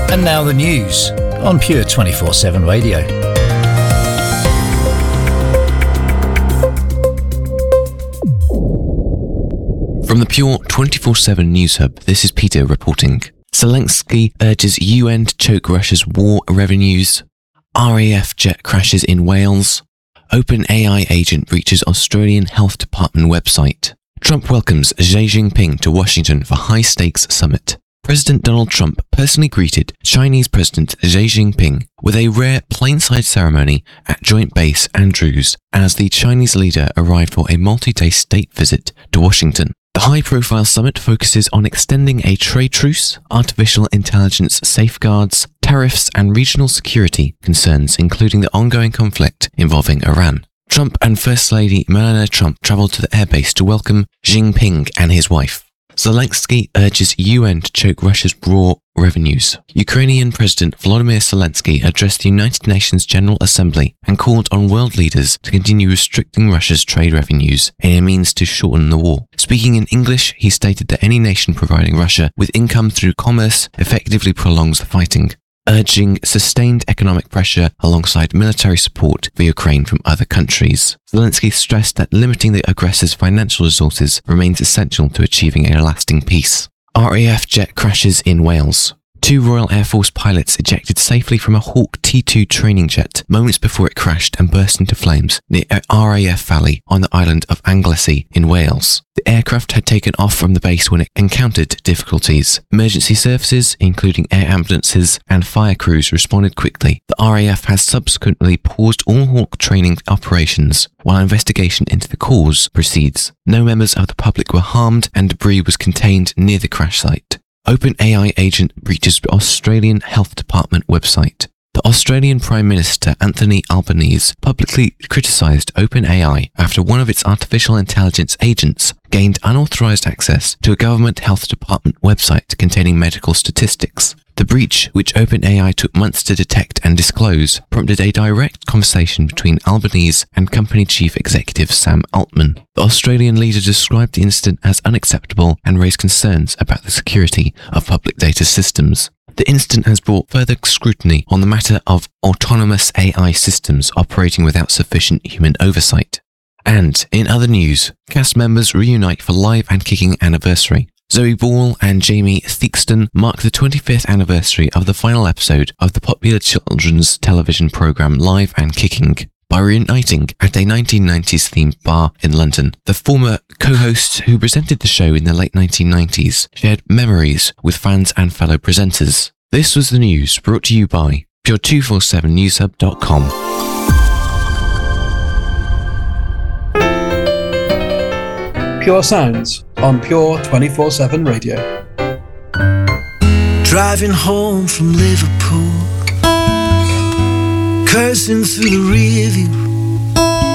And now the news on Pure 24/7 Radio. From the Pure 24/7 News Hub, this is Peter reporting. Zelensky urges UN to choke Russia's war revenues. RAF jet crashes in Wales. OpenAI agent breaches Australian Health Department website. Trump welcomes Xi Jinping to Washington for high-stakes summit. President Donald Trump personally greeted Chinese President Xi Jinping with a rare plainside ceremony at Joint Base Andrews as the Chinese leader arrived for a multi-day state visit to Washington. The high-profile summit focuses on extending a trade truce, artificial intelligence safeguards, tariffs and regional security concerns, including the ongoing conflict involving Iran. Trump and First Lady Melania Trump travelled to the airbase to welcome Jinping and his wife. Zelensky urges UN to choke Russia's raw revenues. Ukrainian President Volodymyr Zelensky addressed the United Nations General Assembly and called on world leaders to continue restricting Russia's trade revenues in a means to shorten the war. Speaking in English, he stated that any nation providing Russia with income through commerce effectively prolongs the fighting, urging sustained economic pressure alongside military support for Ukraine from other countries. Zelensky stressed that limiting the aggressor's financial resources remains essential to achieving a lasting peace. RAF jet crashes in Wales. 2 Royal Air Force pilots ejected safely from a Hawk T2 training jet moments before it crashed and burst into flames near RAF Valley on the island of Anglesey in Wales. The aircraft had taken off from the base when it encountered difficulties. Emergency services, including air ambulances and fire crews, responded quickly. The RAF has subsequently paused all Hawk training operations while investigation into the cause proceeds. No members of the public were harmed and debris was contained near the crash site. OpenAI agent breaches Australian Health Department website. The Australian Prime Minister Anthony Albanese publicly criticised OpenAI after one of its artificial intelligence agents gained unauthorised access to a government health department website containing medical statistics. The breach, which OpenAI took months to detect and disclose, prompted a direct conversation between Albanese and company chief executive Sam Altman. The Australian leader described the incident as unacceptable and raised concerns about the security of public data systems. The incident has brought further scrutiny on the matter of autonomous AI systems operating without sufficient human oversight. And, in other news, cast members reunite for Live and Kicking anniversary. Zoe Ball and Jamie Theakston mark the 25th anniversary of the final episode of the popular children's television programme Live and Kicking by reuniting at a 1990s themed bar in London. The former co-hosts who presented the show in the late 1990s shared memories with fans and fellow presenters. This was the news brought to you by Pure247newshub.com. Pure Sounds on Pure 24/7 Radio. Driving home from Liverpool, cursing through the rearview